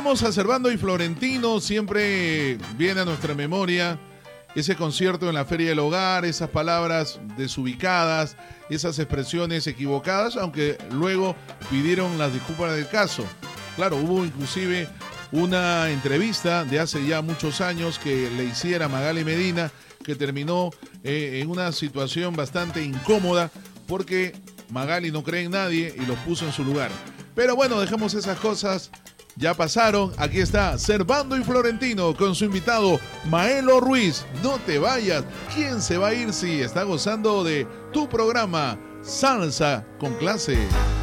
Vamos a Servando y Florentino, siempre viene a nuestra memoria ese concierto en la Feria del Hogar, esas palabras desubicadas, esas expresiones equivocadas, aunque luego pidieron las disculpas del caso. Claro, hubo inclusive una entrevista de hace ya muchos años que le hiciera Magali Medina, que terminó en una situación bastante incómoda porque Magali no cree en nadie y los puso en su lugar. Pero bueno, dejemos esas cosas. Ya pasaron, aquí está Servando y Florentino con su invitado Maelo Ruiz. No te vayas, ¿quién se va a ir si está gozando de tu programa Salsa con Clase?